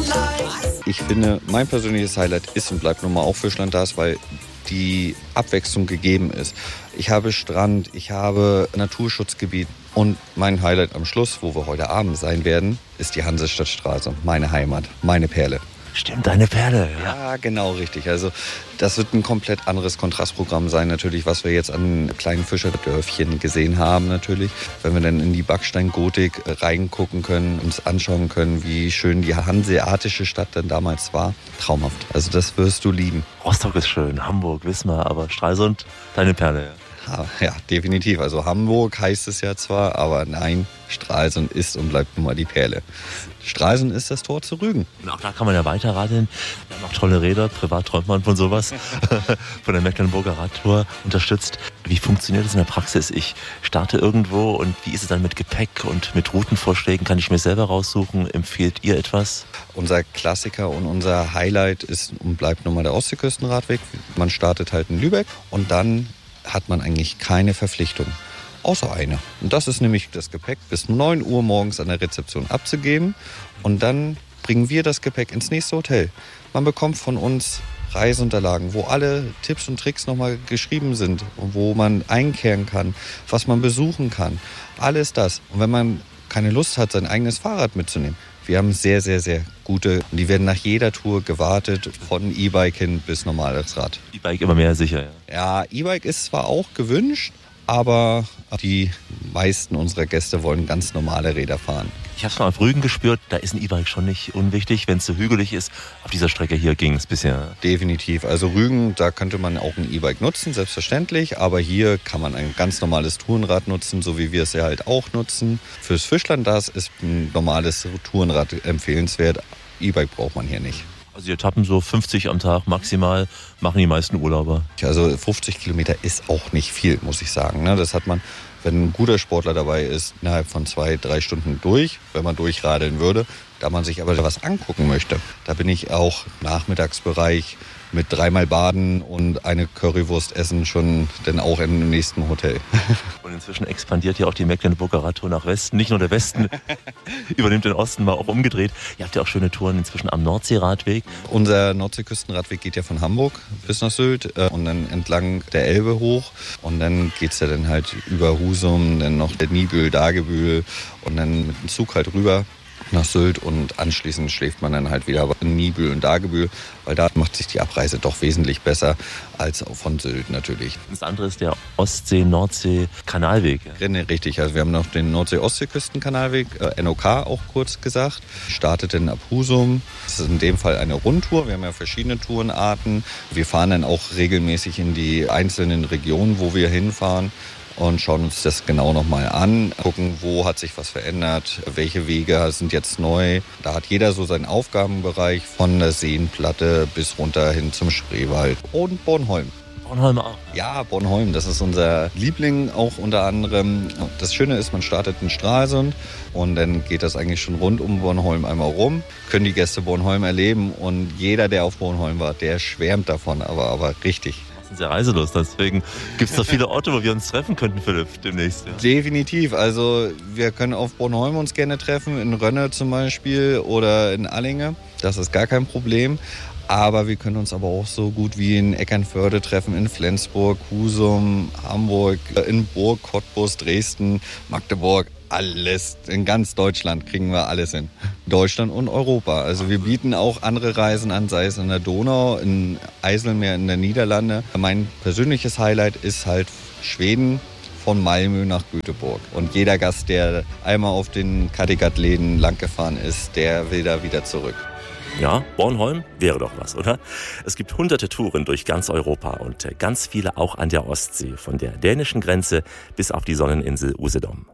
Ich finde, mein persönliches Highlight ist und bleibt nun mal auch Fischland das, weil die Abwechslung gegeben ist. Ich habe Strand, ich habe Naturschutzgebiet und mein Highlight am Schluss, wo wir heute Abend sein werden, ist die Hansestadtstraße, meine Heimat, meine Perle. Stimmt, deine Perle. Ja, genau, richtig. Also das wird ein komplett anderes Kontrastprogramm sein natürlich, was wir jetzt an kleinen Fischerdörfchen gesehen haben natürlich. Wenn wir dann in die Backsteingotik reingucken können, uns anschauen können, wie schön die hanseatische Stadt dann damals war. Traumhaft. Also das wirst du lieben. Rostock ist schön, Hamburg, Wismar, aber Stralsund, deine Perle. Ja, definitiv. Also Hamburg heißt es ja zwar, aber nein, Stralsund ist und bleibt nun mal die Perle. Stralsund ist das Tor zu Rügen. Und auch da kann man ja weiterradeln. Wir haben auch tolle Räder, privat träumt man von sowas. Von der Mecklenburger Radtour unterstützt. Wie funktioniert das in der Praxis? Ich starte irgendwo und wie ist es dann mit Gepäck und mit Routenvorschlägen? Kann ich mir selber raussuchen? Empfehlt ihr etwas? Unser Klassiker und unser Highlight ist und bleibt nun mal der Ostseeküstenradweg. Man startet halt in Lübeck und dann hat man eigentlich keine Verpflichtung, außer eine. Und das ist nämlich das Gepäck bis 9 Uhr morgens an der Rezeption abzugeben und dann bringen wir das Gepäck ins nächste Hotel. Man bekommt von uns Reiseunterlagen, wo alle Tipps und Tricks nochmal geschrieben sind und wo man einkehren kann, was man besuchen kann. Alles das. Und wenn man keine Lust hat, sein eigenes Fahrrad mitzunehmen, wir haben sehr, sehr, sehr gute. Die werden nach jeder Tour gewartet, von E-Bike hin bis normales Rad. E-Bike immer mehr sicher, ja. Ja, E-Bike ist zwar auch gewünscht, aber die meisten unserer Gäste wollen ganz normale Räder fahren. Ich habe es mal auf Rügen gespürt, da ist ein E-Bike schon nicht unwichtig, wenn es so hügelig ist. Auf dieser Strecke hier ging es bisher. Definitiv. Also Rügen, da könnte man auch ein E-Bike nutzen, selbstverständlich. Aber hier kann man ein ganz normales Tourenrad nutzen, so wie wir es ja halt auch nutzen. Fürs Fischland das ist ein normales Tourenrad empfehlenswert. E-Bike braucht man hier nicht. Also die Etappen so 50 am Tag maximal machen die meisten Urlauber. Also 50 Kilometer ist auch nicht viel, muss ich sagen. Das hat man, wenn ein guter Sportler dabei ist, innerhalb von 2-3 Stunden durch, wenn man durchradeln würde. Da man sich aber was angucken möchte, da bin ich auch im Nachmittagsbereich mit 3-mal Baden und eine Currywurst essen schon dann auch im nächsten Hotel. Und inzwischen expandiert ja auch die Mecklenburger Radtour nach Westen. Nicht nur der Westen übernimmt den Osten, mal auch umgedreht. Ihr habt ja auch schöne Touren inzwischen am Nordseeradweg. Unser Nordseeküstenradweg geht ja von Hamburg bis nach Sylt und dann entlang der Elbe hoch. Und dann geht es ja dann halt über Husum, dann noch der Nibel, Dagebühl und dann mit dem Zug halt rüber nach Sylt und anschließend schläft man dann halt wieder in Nibel und Dagebühl, weil da macht sich die Abreise doch wesentlich besser als auch von Sylt natürlich. Das andere ist der Ostsee-Nordsee-Kanalweg. Ja. Richtig, also wir haben noch den Nordsee-Ostsee-Küstenkanalweg, NOK auch kurz gesagt, startet dann ab Husum. Das ist in dem Fall eine Rundtour, wir haben ja verschiedene Tourenarten. Wir fahren dann auch regelmäßig in die einzelnen Regionen, wo wir hinfahren. Und schauen uns das genau nochmal an, gucken, wo hat sich was verändert, welche Wege sind jetzt neu. Da hat jeder so seinen Aufgabenbereich von der Seenplatte bis runter hin zum Spreewald und Bornholm. Bornholm auch? Ja, Bornholm, das ist unser Liebling auch unter anderem. Das Schöne ist, man startet in Stralsund und dann geht das eigentlich schon rund um Bornholm einmal rum. Können die Gäste Bornholm erleben und jeder, der auf Bornholm war, der schwärmt davon, aber richtig. Sehr reiselust, deswegen gibt es da viele Orte, wo wir uns treffen könnten, Philipp, demnächst. Ja. Definitiv, also wir können auf Bornholm uns gerne treffen, in Rönne zum Beispiel oder in Allinge, das ist gar kein Problem. Aber wir können uns aber auch so gut wie in Eckernförde treffen, in Flensburg, Husum, Hamburg, in Burg, Cottbus, Dresden, Magdeburg. Alles, in ganz Deutschland kriegen wir alles hin. Deutschland und Europa. Also wir bieten auch andere Reisen an, sei es in der Donau, in Eiselmeer, in der Niederlande. Mein persönliches Highlight ist halt Schweden, von Malmö nach Göteborg. Und jeder Gast, der einmal auf den Kattegat-Läden langgefahren ist, der will da wieder zurück. Ja, Bornholm wäre doch was, oder? Es gibt hunderte Touren durch ganz Europa und ganz viele auch an der Ostsee, von der dänischen Grenze bis auf die Sonneninsel Usedom.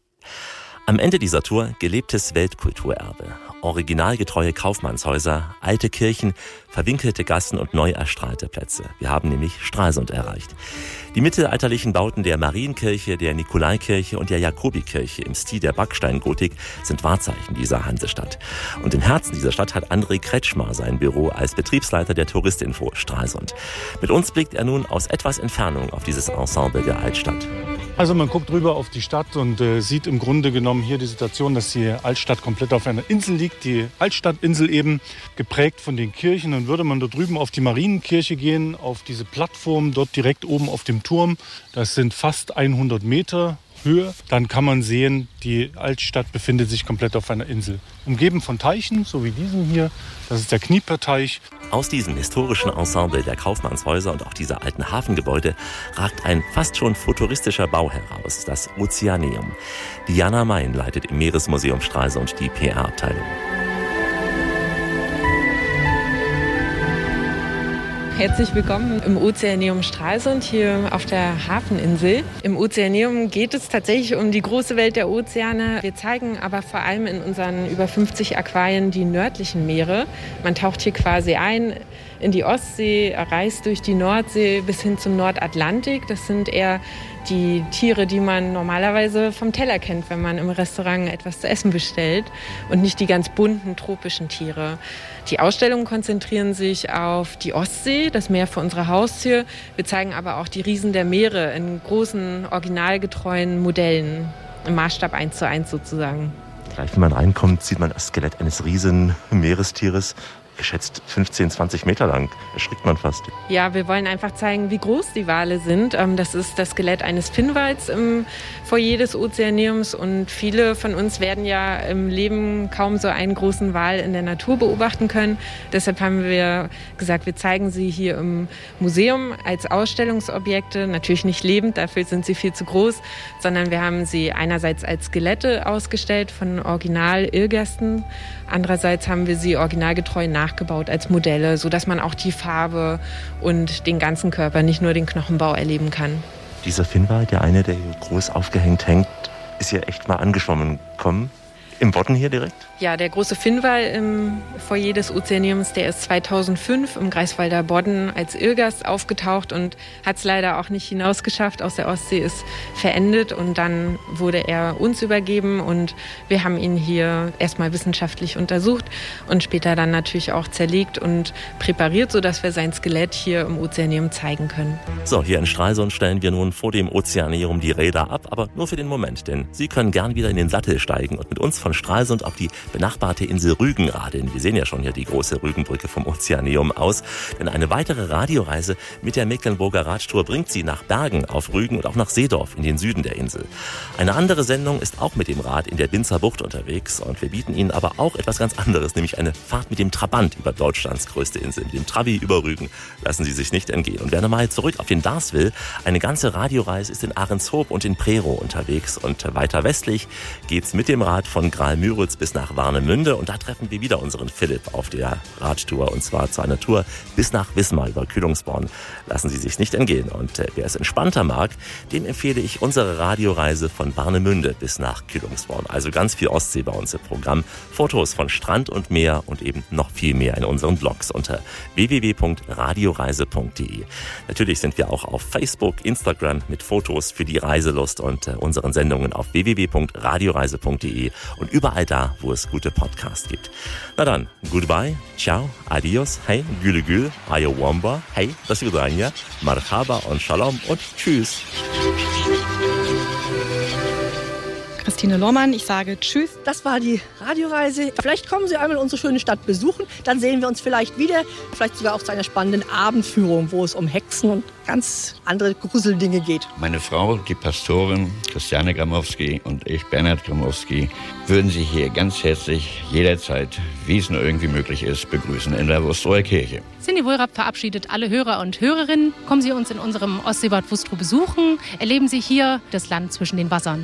Am Ende dieser Tour gelebtes Weltkulturerbe, originalgetreue Kaufmannshäuser, alte Kirchen, verwinkelte Gassen und neu erstrahlte Plätze. Wir haben nämlich Stralsund erreicht. Die mittelalterlichen Bauten der Marienkirche, der Nikolaikirche und der Jakobikirche im Stil der Backsteingotik sind Wahrzeichen dieser Hansestadt. Und im Herzen dieser Stadt hat André Kretschmer sein Büro als Betriebsleiter der Touristinfo Stralsund. Mit uns blickt er nun aus etwas Entfernung auf dieses Ensemble der Altstadt. Also man guckt rüber auf die Stadt und sieht im Grunde genommen hier die Situation, dass die Altstadt komplett auf einer Insel liegt. Die Altstadtinsel eben, geprägt von den Kirchen. Und würde man da drüben auf die Marienkirche gehen, auf diese Plattform, dort direkt oben auf dem Turm, das sind fast 100 Meter Höhe, dann kann man sehen, die Altstadt befindet sich komplett auf einer Insel. Umgeben von Teichen, so wie diesem hier. Das ist der Knieperteich. Aus diesem historischen Ensemble der Kaufmannshäuser und auch dieser alten Hafengebäude ragt ein fast schon futuristischer Bau heraus, das Ozeaneum. Diana Mein leitet im Meeresmuseum Stralsund die PR-Abteilung. Herzlich willkommen im Ozeaneum Stralsund, hier auf der Hafeninsel. Im Ozeaneum geht es tatsächlich um die große Welt der Ozeane. Wir zeigen aber vor allem in unseren über 50 Aquarien die nördlichen Meere. Man taucht hier quasi ein in die Ostsee, reist durch die Nordsee bis hin zum Nordatlantik. Das sind eher die Tiere, die man normalerweise vom Teller kennt, wenn man im Restaurant etwas zu essen bestellt, und nicht die ganz bunten tropischen Tiere. Die Ausstellungen konzentrieren sich auf die Ostsee, das Meer vor unserer Haustür. Wir zeigen aber auch die Riesen der Meere in großen, originalgetreuen Modellen, im Maßstab 1:1 sozusagen. Gleich, wenn man reinkommt, sieht man das Skelett eines riesen Meerestieres, geschätzt 15, 20 Meter lang. Erschrickt man fast. Ja, wir wollen einfach zeigen, wie groß die Wale sind. Das ist das Skelett eines Finnwals im Foyer des Ozeaneums. Und viele von uns werden ja im Leben kaum so einen großen Wal in der Natur beobachten können. Deshalb haben wir gesagt, wir zeigen sie hier im Museum als Ausstellungsobjekte. Natürlich nicht lebend, dafür sind sie viel zu groß. Sondern wir haben sie einerseits als Skelette ausgestellt von Original-Irrgästen. Andererseits haben wir sie originalgetreu nachgebaut als Modelle, sodass man auch die Farbe und den ganzen Körper, nicht nur den Knochenbau erleben kann. Dieser Finnwal, der eine, der hier groß aufgehängt hängt, ist hier echt mal angeschwommen gekommen. Im Bodden hier direkt? Ja, der große Finnwal im Foyer des Ozeaneums, der ist 2005 im Greifswalder Bodden als Irrgast aufgetaucht und hat es leider auch nicht hinausgeschafft. Aus der Ostsee ist verendet und dann wurde er uns übergeben und wir haben ihn hier erstmal wissenschaftlich untersucht und später dann natürlich auch zerlegt und präpariert, sodass wir sein Skelett hier im Ozeaneum zeigen können. So, hier in Stralsund stellen wir nun vor dem Ozeaneum die Räder ab, aber nur für den Moment, denn Sie können gern wieder in den Sattel steigen und mit uns von Stralsund auf die benachbarte Insel Rügen radeln. Wir sehen ja schon hier die große Rügenbrücke vom Ozeaneum aus. Denn eine weitere Radioreise mit der Mecklenburger Radtour bringt Sie nach Bergen auf Rügen und auch nach Seedorf in den Süden der Insel. Eine andere Sendung ist auch mit dem Rad in der Binzer Bucht unterwegs und wir bieten Ihnen aber auch etwas ganz anderes, nämlich eine Fahrt mit dem Trabant über Deutschlands größte Insel, mit dem Trabi über Rügen. Lassen Sie sich nicht entgehen. Und wer nochmal zurück auf den Dars will, eine ganze Radioreise ist in Ahrenshoop und in Prerow unterwegs und weiter westlich geht's mit dem Rad von Graal-Müritz bis nach Warnemünde und da treffen wir wieder unseren Philipp auf der Radtour und zwar zu einer Tour bis nach Wismar über Kühlungsborn. Lassen Sie sich nicht entgehen und wer es entspannter mag, dem empfehle ich unsere Radioreise von Warnemünde bis nach Kühlungsborn. Also ganz viel Ostsee bei uns im Programm. Fotos von Strand und Meer und eben noch viel mehr in unseren Blogs unter www.radioreise.de. Natürlich sind wir auch auf Facebook, Instagram mit Fotos für die Reiselust und unseren Sendungen auf www.radioreise.de und überall da, wo es gute Podcasts gibt. Na dann, goodbye, ciao, adios, hey, gülü gül, ayowamba, hey, до свидания, marhaba und shalom und tschüss. Christine Lohmann, ich sage Tschüss. Das war die Radioreise. Vielleicht kommen Sie einmal unsere schöne Stadt besuchen, dann sehen wir uns vielleicht wieder. Vielleicht sogar auch zu einer spannenden Abendführung, wo es um Hexen und ganz andere Gruseldinge geht. Meine Frau, die Pastorin Christiane Gramowski und ich, Bernhard Gramowski, würden Sie hier ganz herzlich jederzeit, wie es nur irgendwie möglich ist, begrüßen in der Wustrower Kirche. Cindy Wohlrapp verabschiedet alle Hörer und Hörerinnen. Kommen Sie uns in unserem Ostseebad Wustrow besuchen. Erleben Sie hier das Land zwischen den Wassern.